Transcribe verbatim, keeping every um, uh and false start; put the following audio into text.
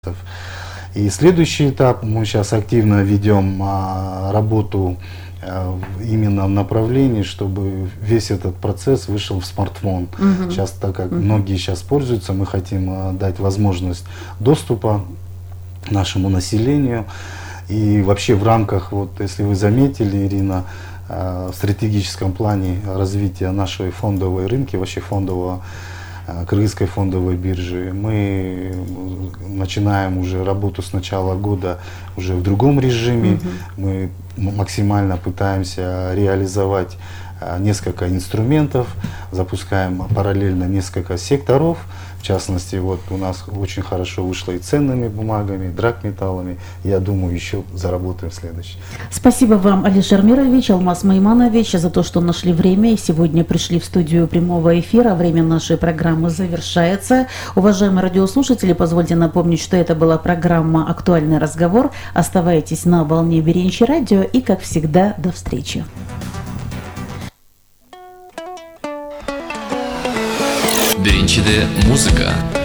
И следующий этап, мы сейчас активно ведем а, работу а, именно в направлении, чтобы весь этот процесс вышел в смартфон. Угу. Сейчас, так как угу. многие сейчас пользуются, мы хотим а, дать возможность доступа нашему населению. И вообще в рамках, вот, если вы заметили, Ирина, а, в стратегическом плане развития нашей фондовой рынки, вообще фондового Кыргызской фондовой биржи, мы начинаем уже работу с начала года уже в другом режиме. Mm-hmm. Мы максимально пытаемся реализовать несколько инструментов, запускаем параллельно несколько секторов. В частности, вот у нас очень хорошо вышло и ценными бумагами, драгметаллами. Я думаю, еще заработаем в следующий. Спасибо вам, Алишер Мирович, Алмаз Майманович, за то, что нашли время и сегодня пришли в студию прямого эфира. Время нашей программы завершается. Уважаемые радиослушатели, позвольте напомнить, что это была программа «Актуальный разговор». Оставайтесь на волне Беренчи радио и, как всегда, до встречи. Беренчиде музыка.